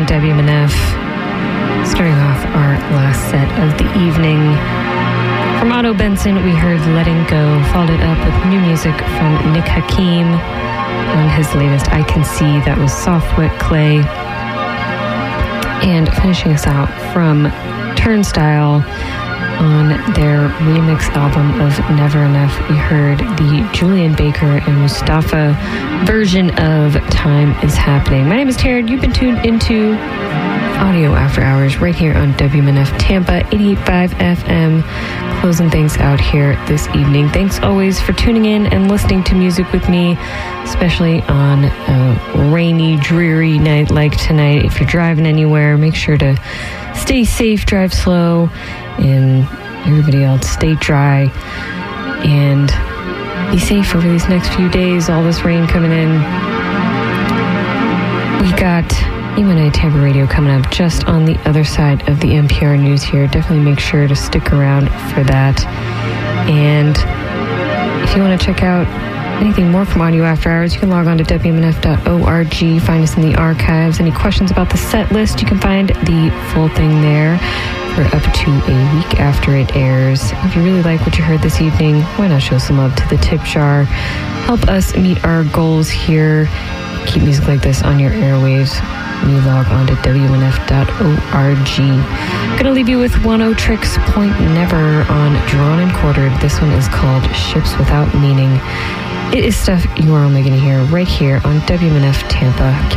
WMNF. Starting off our last set of the evening. From Otto Benson, we heard Letting Go, followed it up with new music from Nick Hakim on his latest I Can See, that was Soft Wet Clay. And finishing us out from Turnstile on their remix album of Never Enough, we heard the Julian Baker and Mustafa version of Time Is Happening. My name is Tara. You've been tuned into Audio After Hours right here on WMNF Tampa 88.5 FM, closing things out here this evening. Thanks always for tuning in and listening to music with me, especially on a rainy, dreary night like tonight. If you're driving anywhere, make sure to stay safe, drive slow, and everybody else stay dry and be safe over these next few days. All this rain coming in. We got UNI Tampa Radio coming up just on the other side of the NPR news here. Definitely make sure to stick around for that. And if you want to check out anything more from Audio After Hours, you can log on to WMNF.org, find us in the archives. Any questions about the set list, you can find the full thing there for up to a week after it airs. If you really like what you heard this evening, why not show some love to the tip jar? Help us meet our goals here. Keep music like this on your airwaves. You log on to WMNF.org. Gonna leave you with 10 Tricks Point Never on Drawn and Quartered. This one is called Ships Without Meaning. It is stuff you are only gonna hear right here on WMNF Tampa.